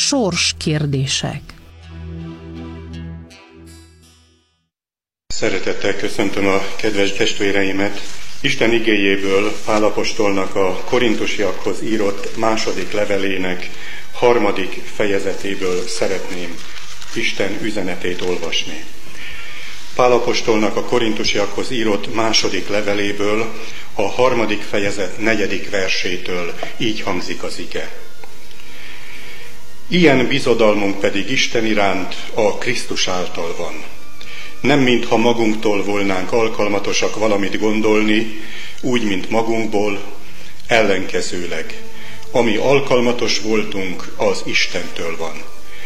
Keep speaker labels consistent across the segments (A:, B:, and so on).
A: sorskérdések.
B: Szeretettel köszöntöm a kedves testvéreimet. Isten igéjéből Pál apostolnak a korintusiakhoz írott második levelének 3. fejezetéből szeretném Isten üzenetét olvasni. Pál apostolnak a korintusiakhoz írott második leveléből a 3. fejezet 4. versétől így hangzik az ige. Ilyen bizodalmunk pedig Isten iránt a Krisztus által van. Nem mintha magunktól volnánk alkalmatosak valamit gondolni, úgy, mint magunkból, ellenkezőleg. Ami alkalmatos voltunk, az Istentől van.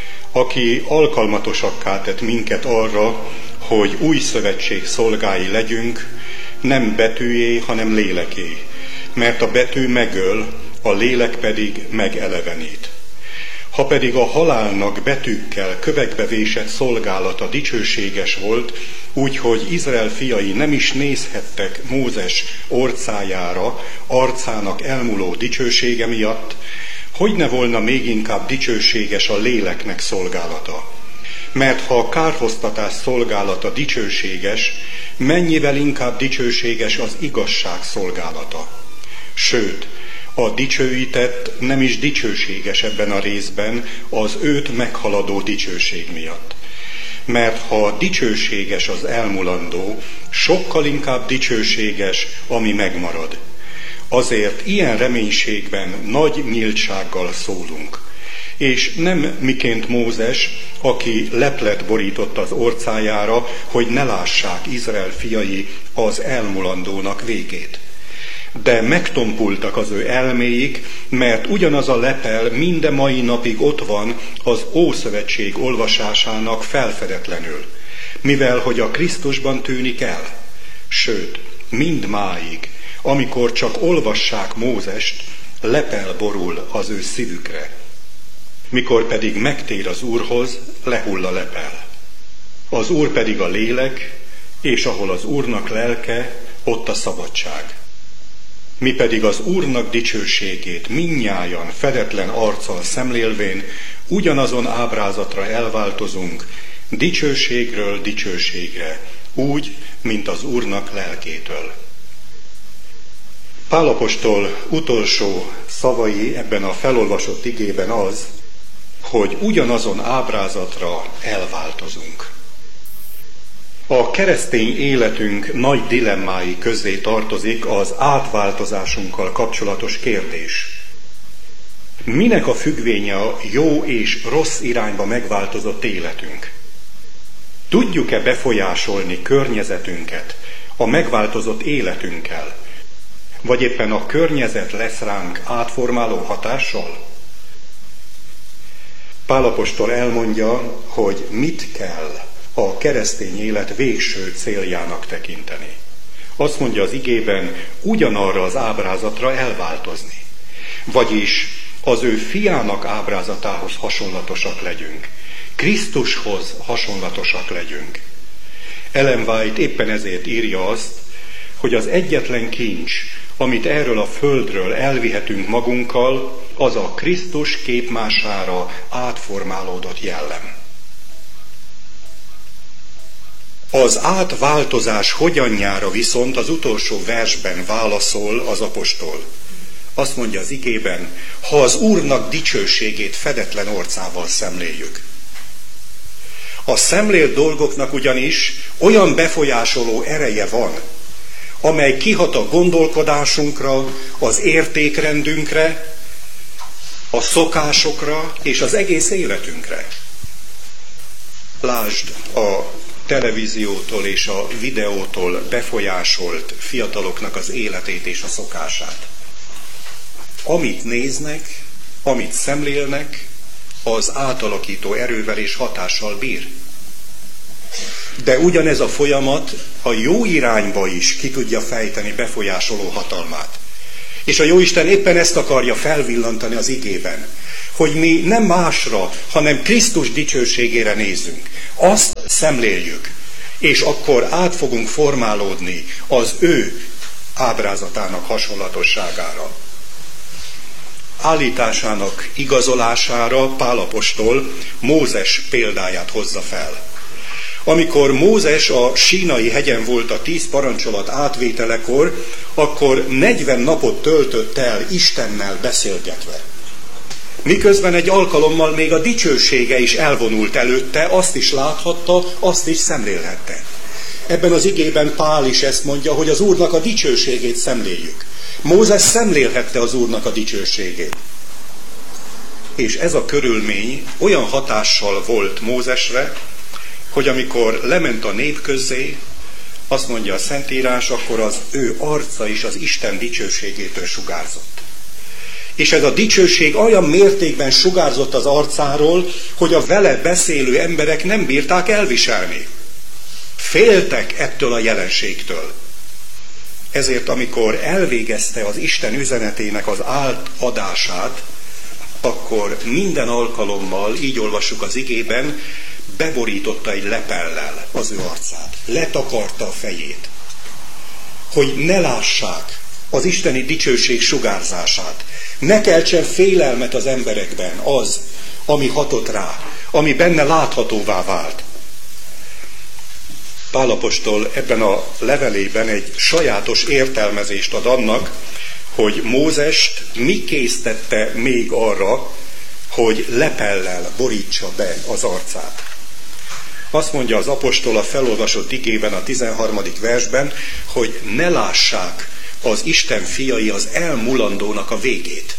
B: Aki alkalmatosakká tett minket arra, hogy új szövetség szolgái legyünk, nem betűjé, hanem léleké, mert a betű megöl, a lélek pedig megelevenít. Ha pedig a halálnak betűkkel kövekbe vésett szolgálata dicsőséges volt, úgyhogy Izrael fiai nem is nézhettek Mózes orcájára, arcának elmúló dicsősége miatt, hogy ne volna még inkább dicsőséges a léleknek szolgálata. Mert ha a kárhoztatás szolgálata dicsőséges, mennyivel inkább dicsőséges az igazság szolgálata. Sőt, a dicsőített nem is dicsőséges ebben a részben az őt meghaladó dicsőség miatt. Mert ha dicsőséges az elmulandó, sokkal inkább dicsőséges, ami megmarad. Azért ilyen reménységben nagy nyíltsággal szólunk. És nem miként Mózes, aki leplet borított az orcájára, hogy ne lássák Izrael fiai az elmulandónak végét. De megtompultak az ő elméik, mert ugyanaz a lepel minde mai napig ott van az Ószövetség olvasásának felfedetlenül, mivel hogy a Krisztusban tűnik el. Sőt, mindmáig, amikor csak olvassák Mózest, lepel borul az ő szívükre. Mikor pedig megtér az Úrhoz, lehull a lepel. Az Úr pedig a lélek, és ahol az Úrnak lelke, ott a szabadság. Mi pedig az Úrnak dicsőségét mindnyájan fedetlen arccal szemlélvén ugyanazon ábrázatra elváltozunk, dicsőségről dicsőségre, úgy, mint az Úrnak lelkétől. Pál apostol utolsó szavai ebben a felolvasott igében az, hogy ugyanazon ábrázatra elváltozunk. A keresztény életünk nagy dilemmái közé tartozik az átváltozásunkkal kapcsolatos kérdés. Minek a függvénye a jó és rossz irányba megváltozott életünk? Tudjuk-e befolyásolni környezetünket a megváltozott életünkkel? Vagy éppen a környezet lesz ránk átformáló hatással? Pál apostol elmondja, hogy mit kell a keresztény élet végső céljának tekinteni. Azt mondja az igében, ugyanarra az ábrázatra elváltozni. Vagyis az ő fiának ábrázatához hasonlatosak legyünk. Krisztushoz hasonlatosak legyünk. Ellen White éppen ezért írja azt, hogy az egyetlen kincs, amit erről a földről elvihetünk magunkkal, az a Krisztus képmására átformálódott jellem. Az átváltozás hogyanjára viszont az utolsó versben válaszol az apostol. Azt mondja az igében, ha az Úrnak dicsőségét fedetlen orcával szemléljük. A szemlélt dolgoknak ugyanis olyan befolyásoló ereje van, amely kihat a gondolkodásunkra, az értékrendünkre, a szokásokra és az egész életünkre. Lásd a televíziótól és a videótól befolyásolt fiataloknak az életét és a szokását. Amit néznek, amit szemlélnek, az átalakító erővel és hatással bír. De ugyanez a folyamat a jó irányba is ki tudja fejteni befolyásoló hatalmát. És a Jóisten éppen ezt akarja felvillantani az igében, hogy mi nem másra, hanem Krisztus dicsőségére nézzünk. Azt szemléljük, és akkor át fogunk formálódni az ő ábrázatának hasonlatosságára. állításának igazolására Pál apostol Mózes példáját hozza fel. Amikor Mózes a Sínai hegyen volt a 10 parancsolat átvételekor, akkor 40 napot töltött el Istennel beszélgetve. Miközben egy alkalommal még a dicsősége is elvonult előtte, azt is láthatta, azt is szemlélhette. Ebben az igében Pál is ezt mondja, hogy az Úrnak a dicsőségét szemléljük. Mózes szemlélhette az Úrnak a dicsőségét. És ez a körülmény olyan hatással volt Mózesre, hogy amikor lement a nép közé, azt mondja a Szentírás, akkor az ő arca is az Isten dicsőségétől sugárzott. És ez a dicsőség olyan mértékben sugárzott az arcáról, hogy a vele beszélő emberek nem bírták elviselni. Féltek ettől a jelenségtől. Ezért, amikor elvégezte az Isten üzenetének az átadását, akkor minden alkalommal, így olvassuk az igében, beborította egy lepellel az ő arcát. Letakarta a fejét, hogy ne lássák az isteni dicsőség sugárzását. Ne keltsen félelmet az emberekben az, ami hatott rá, ami benne láthatóvá vált. Pál apostol ebben a levelében egy sajátos értelmezést ad annak, hogy Mózest mi késztette még arra, hogy lepellel borítsa be az arcát. Azt mondja az apostol a felolvasott igében a 13. versben, hogy ne lássák az Isten fiai az elmulandónak a végét.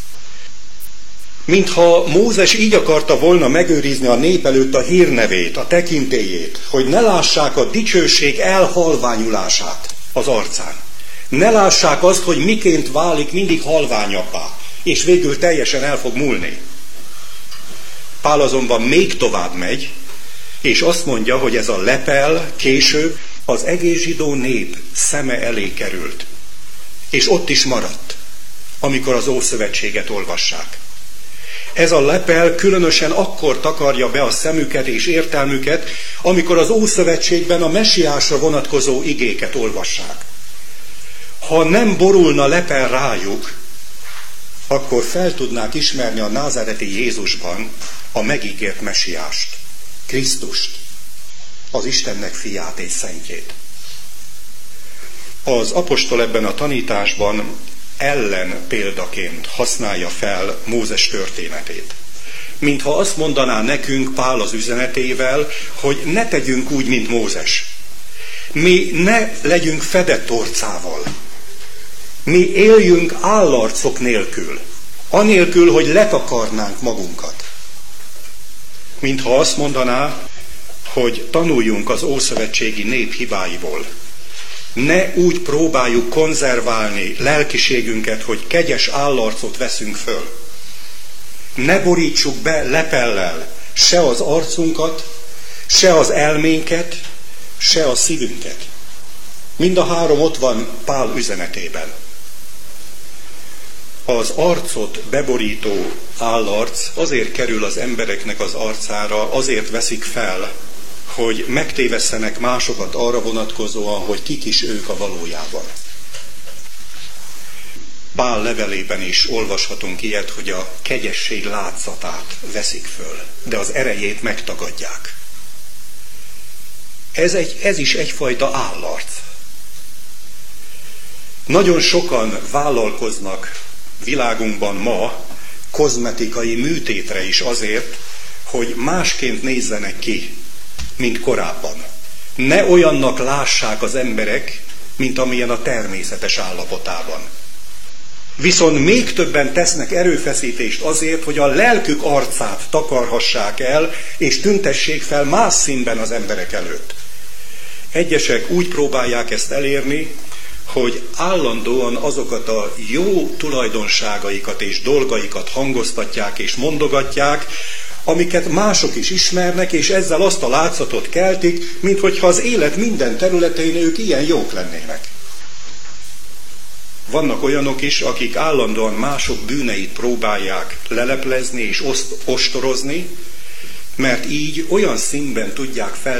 B: Mintha Mózes így akarta volna megőrizni a nép előtt a hírnevét, a tekintélyét, hogy ne lássák a dicsőség elhalványulását az arcán. Ne lássák azt, hogy miként válik mindig halványabbá, és végül teljesen el fog múlni. Pál azonban még tovább megy, és azt mondja, hogy ez a lepel később az egész zsidó nép szeme elé került. És ott is maradt, amikor az Ószövetséget olvassák. Ez a lepel különösen akkor takarja be a szemüket és értelmüket, amikor az Ószövetségben a messiásra vonatkozó igéket olvassák. Ha nem borulna lepel rájuk, akkor fel tudnák ismerni a názáreti Jézusban a megígért messiást, Krisztust, az Istennek fiát és szentjét. Az apostol ebben a tanításban ellen példaként használja fel Mózes történetét. Mintha azt mondaná nekünk Pál az üzenetével, hogy ne tegyünk úgy, mint Mózes. Mi ne legyünk fedett orcával. Mi éljünk állarcok nélkül, anélkül, hogy letakarnánk magunkat. Mintha azt mondaná, hogy tanuljunk az ószövetségi nép hibáiból. Ne úgy próbáljuk konzerválni lelkiségünket, hogy kegyes állarcot veszünk föl. Ne borítsuk be lepellel se az arcunkat, se az elménket, se a szívünket. Mind a három ott van Pál üzenetében. Az arcot beborító állarc azért kerül az embereknek az arcára, azért veszik fel, hogy megtévesszenek másokat arra vonatkozóan, hogy kik is ők a valójában. Pál levelében is olvashatunk ilyet, hogy a kegyesség látszatát veszik föl, de az erejét megtagadják. Ez is egyfajta állarc. Nagyon sokan vállalkoznak világunkban ma kozmetikai műtétre is azért, hogy másként nézzenek ki, mint korábban. Ne olyannak lássák az emberek, mint amilyen a természetes állapotában. Viszont még többen tesznek erőfeszítést azért, hogy a lelkük arcát takarhassák el, és tüntessék fel más színben az emberek előtt. Egyesek úgy próbálják ezt elérni, hogy állandóan azokat a jó tulajdonságaikat és dolgaikat hangoztatják és mondogatják, amiket mások is ismernek, és ezzel azt a látszatot keltik, minthogyha az élet minden területén ők ilyen jók lennének. Vannak olyanok is, akik állandóan mások bűneit próbálják leleplezni és ostorozni, mert így olyan színben tudják